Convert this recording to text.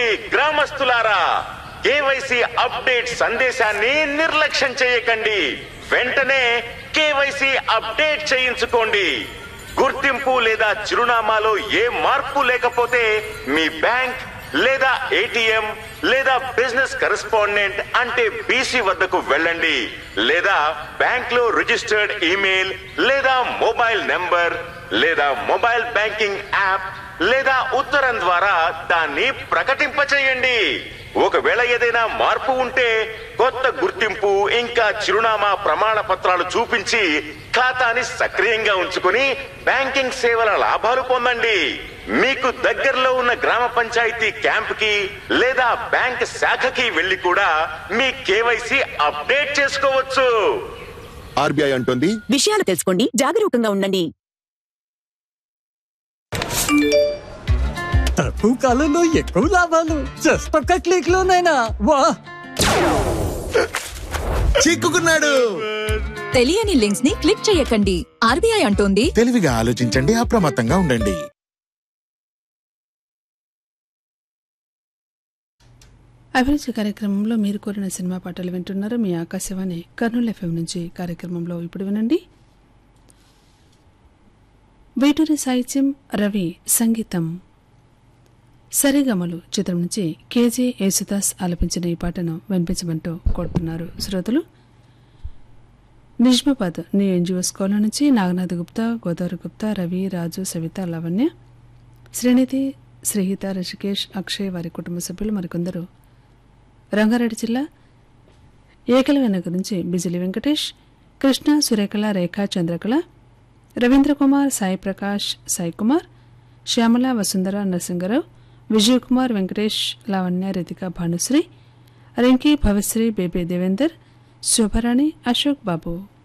గ్రామస్తులారా, KYC update సందేశాన్ని నిర్లక్ష్యం చేయకండి. వెంటనే కేవైసీ అప్డేట్ చేయించుకోండి. గుర్తింపు లేదా చిరునామాలో ఏ మార్పు లేకపోతే మీ బ్యాంక్ లేదా ఏటీఎం లేదా బిజినెస్ కరెస్పాండెంట్ అంటే బీసీ వద్దకు వెళ్ళండి. లేదా బ్యాంక్ లో రిజిస్టర్డ్ ఈమెయిల్ లేదా మొబైల్ నెంబర్ లేదా మొబైల్ బ్యాంకింగ్ యాప్ లేదా ఉత్తరం ద్వారా దాన్ని ప్రకటింపచేయండి. ఒకవేళ ఏదైనా మార్పు ఉంటే కొత్త గుర్తింపు ఇంకా చిరునామా ప్రమాణ పత్రాలు చూపించి ఖాతాని సక్రియంగా ఉంచుకుని బ్యాంకింగ్ సేవల లాభాలు పొందండి. మీకు దగ్గరలో ఉన్న గ్రామ పంచాయతీ క్యాంప్ కి లేదా బ్యాంక్ శాఖకి వెళ్లి కూడా మీ కేవైసీ అప్డేట్ చేసుకోవచ్చు. ఆర్బీఐ అంటుంది, విషయాలు తెలుసుకోండి, జాగరూకంగా ఉండండి. తక్కువ కాలంలో ఎక్కువ లాభాలు జస్ట్ ఒక్క క్లిక్ లోనైనా వా! చిక్కుకున్నాడు. తెలియని లింక్స్ ని క్లిక్ చేయకండి. ఆర్బీఐ అంటోంది, తెలివిగా ఆలోచించండి, అప్రమత్తంగా ఉండండి. అభిరుచి కార్యక్రమంలో మీరు కోరిన సినిమా పాటలు వింటున్నారు. మీ ఆకాశవాణి కర్నూలు ఎఫ్ఎం నుంచి. కార్యక్రమంలో ఇప్పుడు వినండి. వేటూరి సాహిత్యం, రవి సంగీతం. సరిగమలు చిత్రం నుంచి కేజే యేసుదాస్ ఆలపించిన ఈ పాటను వినిపించమంటూ కోరుతున్నారు శ్రోతలు. నిజామాబాద్ న్యూ ఎన్జిఓస్ కాలనీ నుంచి నాగనాథ్ గుప్తా, గోదావరి గుప్తా, రవి, రాజు, సవిత, లావణ్య, శ్రీనిధి, శ్రీహిత, రిషికేష్, అక్షయ్, వారి కుటుంబ సభ్యులు మరికొందరు. రంగారెడ్డి జిల్లా ఏకలవెనగర్ నుంచి బిజిలి వెంకటేష్, కృష్ణ, సురేఖల, రేఖ, చంద్రకళ, రవీంద్ర కుమార్, సాయి ప్రకాష్, సాయి కుమార్, శ్యామల, వసుంధర, నరసింగరావు, విజయ్ కుమార్, వెంకటేష్, లావణ్య, రితిక, భానుశ్రీ, రింకీ, భవశ్రీ, బేబీ దేవేందర్, శోభరాణి, అశోక్ బాబు.